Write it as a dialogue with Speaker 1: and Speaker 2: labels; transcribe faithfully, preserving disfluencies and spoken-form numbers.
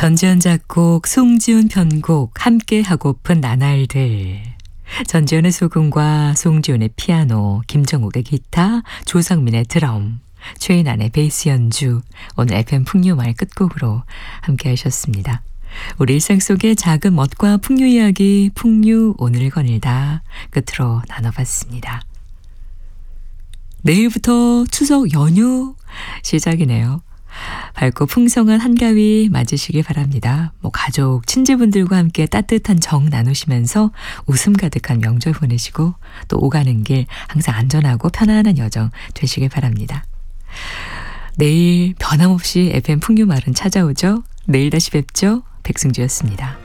Speaker 1: 전지현 작곡, 송지훈 편곡 함께 하고픈 나날들. 전지현의 소금과 송지훈의 피아노, 김정욱의 기타, 조성민의 드럼, 최인환의 베이스 연주, 오늘 에프엠 풍류말 끝곡으로 함께 하셨습니다. 우리 일상 속의 작은 멋과 풍류 이야기, 풍류 오늘 거닐다 끝으로 나눠봤습니다. 내일부터 추석 연휴 시작이네요. 밝고 풍성한 한가위 맞으시길 바랍니다. 뭐 가족, 친지분들과 함께 따뜻한 정 나누시면서 웃음 가득한 명절 보내시고 또 오가는 길 항상 안전하고 편안한 여정 되시길 바랍니다. 내일 변함없이 에프엠 풍류말은 찾아오죠. 내일 다시 뵙죠. 백승주였습니다.